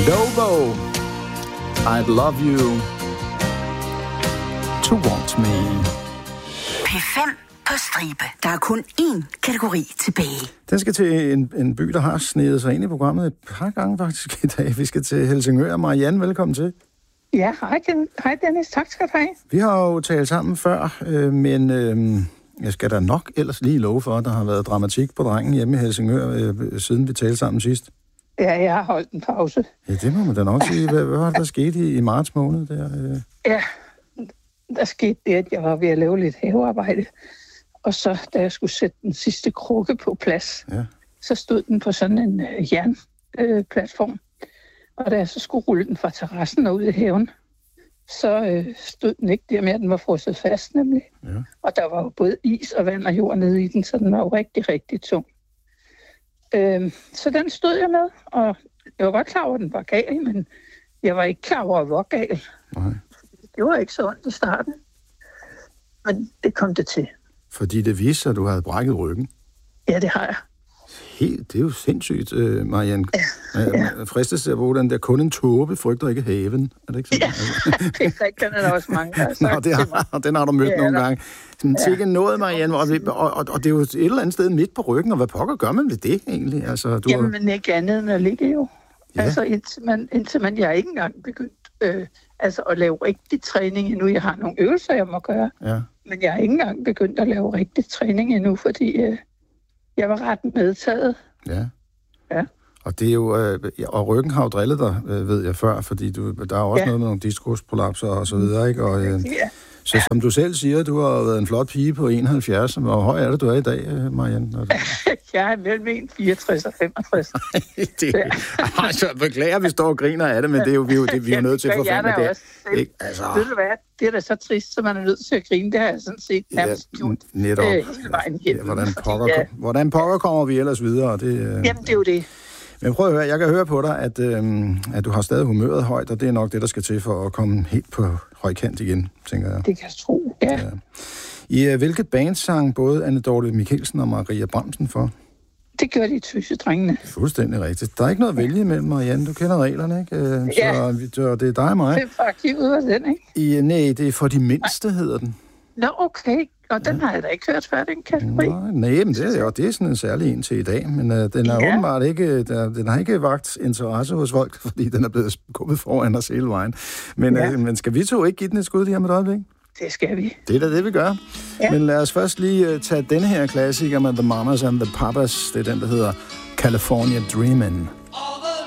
Lobo, I'd love you to want me. P5 på stribe. Der er kun én kategori tilbage. Den skal til en by, der har snedet sig ind i programmet et par gange faktisk i dag. Vi skal til Helsingør. Marianne, velkommen til. Ja, hej Dennis. Tak skal du have. Vi har jo talt sammen før, men jeg skal da nok ellers lige love for, at der har været dramatik på drengen hjemme i Helsingør, siden vi talte sammen sidst. Ja, jeg har holdt en pause. Ja, det må man da nok sige. Hvad var der skete i marts måned? Ja, der skete det, at jeg var ved at lave lidt havearbejde. Og så, da jeg skulle sætte den sidste krukke på plads, så stod den på sådan en jernplatform. Og da jeg så skulle rulle den fra terrassen og ud i haven, så stod den ikke der mere, den var frosset fast nemlig. Ja. Og der var jo både is og vand og jord nede i den, så den var jo rigtig, rigtig tung. Så den stod jeg med, og jeg var godt klar over, at den var gal, men jeg var ikke klar over, hvor gal. Nej. Det var ikke så ondt i starten, men det kom det til. Fordi det viste sig, at du havde brækket ryggen? Ja, det har jeg. Det er jo sindssygt, Marianne. Ja. Fristes til at bruge den der, kun en tåbe frygter ikke haven. Er det ikke sådan? Ja, det er rigtigt, den er der også mange, der har sagt. Den har du mødt nogle gange. Sikke noget, Marianne, og det er jo et eller andet sted midt på ryggen, og hvad pokker gør man ved det egentlig? Altså, Jamen ikke andet end at ligge jo. Ja. Altså indtil man, jeg er ikke engang begyndt at lave rigtig træning endnu. Jeg har nogle øvelser, jeg må gøre. Ja. Men jeg er ikke engang begyndt at lave rigtig træning endnu, fordi jeg var ret medtaget. Ja. Og det er jo, og ryggen har jo drillet dig, ved jeg før, fordi der er også noget med nogle diskusprolapser og så videre, ikke? Og, så som du selv siger, du har været en flot pige på 71. Hvor høj er det, du er i dag, Marianne? Jeg er mellem 64 og 65. Altså, beklager, vi står og griner af det, men det er jo, vi er jo nødt til at få frem med det. Ikke? Altså. Ved du hvad? Det er da så trist, så man er nødt til at grine. Det har jeg sådan set nærmest gjort hele vejen hen. Hvordan pokker kommer vi ellers videre? Jamen, det er jo det. Men prøv at høre, jeg kan høre på dig, at du har stadig humøret højt, og det er nok det, der skal til for at komme helt på højkant igen, tænker jeg. Det kan jeg tro, ja. I hvilket band sang både Anne Dorthe Michelsen og Maria Bramsen for? Det gør de Tøsedrengene. Fuldstændig rigtigt. Der er ikke noget at vælge imellem, Marianne. Du kender reglerne, ikke? Så det er dig og mig. Det er faktisk ud af den, ikke? Nej, det er for de mindste, hedder den. Nå, okay. Og den har jeg da ikke hørt før, den kategori. Nej, men det er sådan en særlig en til i dag. Men den er åbenbart ikke, den har ikke vagt interesse hos folk, fordi den er blevet skubbet foran os hele vejen. Men skal vi to ikke give den et skud lige om et øjeblik? Det skal vi. Det er da det, vi gør. Ja. Men lad os først lige tage denne her klassiker med The Mamas and the Papas. Det er den, der hedder California Dreamin'.